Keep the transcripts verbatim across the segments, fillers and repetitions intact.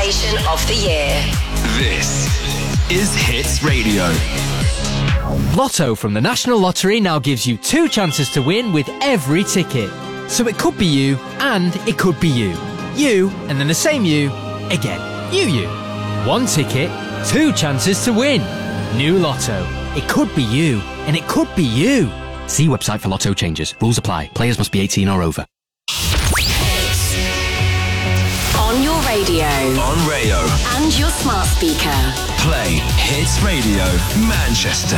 station of the year. This is Hits Radio. Lotto from the National Lottery now gives you two chances to win with every ticket. So it could be you, and it could be you. You, and then the same you, again. You, you. One ticket, two chances to win. New Lotto. It could be you, and it could be you. See website for Lotto changes. Rules apply. Players must be eighteen or over. On your radio. On Rayo. And your smart speaker. Play Hits Radio Manchester.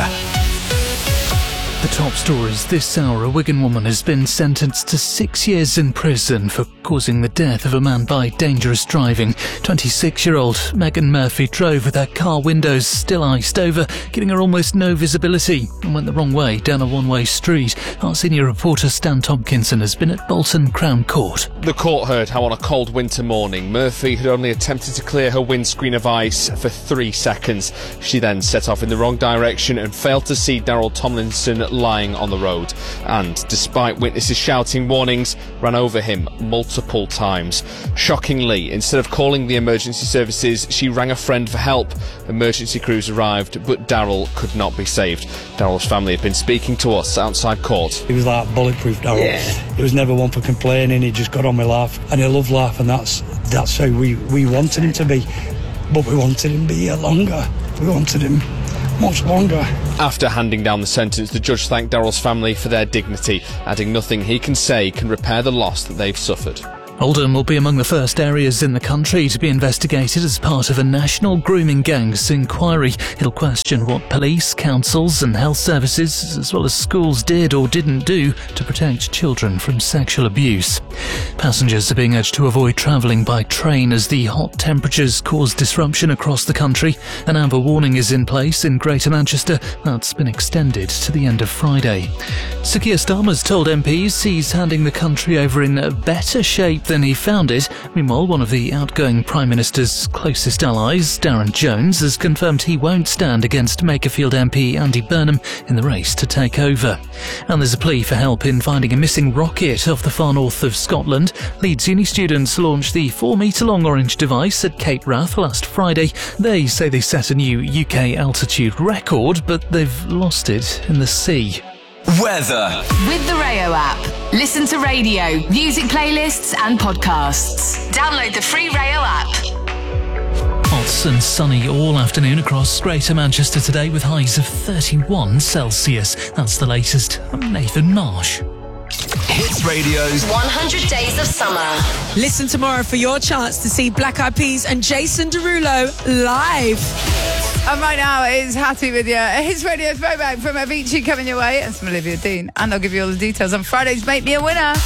The top stories this hour. A Wigan woman has been sentenced to six years in prison for causing the death of a man by dangerous driving. twenty-six-year-old Megan Murphy drove with her car windows still iced over, giving her almost no visibility, and went the wrong way down a one-way street. Our senior reporter Stan Tompkinson has been at Bolton Crown Court. The court heard how on a cold winter morning Murphy had only attempted to clear her windscreen of ice for three seconds. She then set off in the wrong direction and failed to see Daryl Tomlinson lying on the road, and despite witnesses shouting warnings, ran over him multiple times. Shockingly, instead of calling the emergency services, she rang a friend for help. Emergency crews arrived, but Daryl could not be saved. Daryl's family have been speaking to us outside court. He was like bulletproof, Daryl. Yeah. He was never one for complaining. He just got on with laugh, and he loved laugh, and that's that's how we, we wanted him to be. But we wanted him to be here longer. We wanted him much longer. After handing down the sentence, the judge thanked Daryl's family for their dignity, adding nothing he can say can repair the loss that they've suffered. Oldham will be among the first areas in the country to be investigated as part of a national grooming gangs inquiry. It'll question what police, councils and health services, as well as schools, did or didn't do to protect children from sexual abuse. Passengers are being urged to avoid travelling by train as the hot temperatures cause disruption across the country. An amber warning is in place in Greater Manchester. That's been extended to the end of Friday. Sir Keir Starmer's told M Ps he's handing the country over in a better shape than he found it. Meanwhile, one of the outgoing Prime Minister's closest allies, Darren Jones, has confirmed he won't stand against Makerfield M P Andy Burnham in the race to take over. And there's a plea for help in finding a missing rocket off the far north of Scotland. Leeds uni students launched the four-metre-long orange device at Cape Wrath last Friday. They say they set a new U K altitude record, but they've lost it in the sea. Weather. With the Rayo app. Listen to radio, music playlists and podcasts. Download the free Rayo app. Hot and sunny all afternoon across Greater Manchester today with highs of thirty-one Celsius. That's the latest. I'm Nathan Marsh. Hits Radio's one hundred Days of Summer. Listen tomorrow for your chance to see Black Eyed Peas and Jason Derulo live. And right now it is Hattie with you. His radio throwback from Avicii coming your way, and some Olivia Dean. And I'll give you all the details on Friday's Make Me a Winner.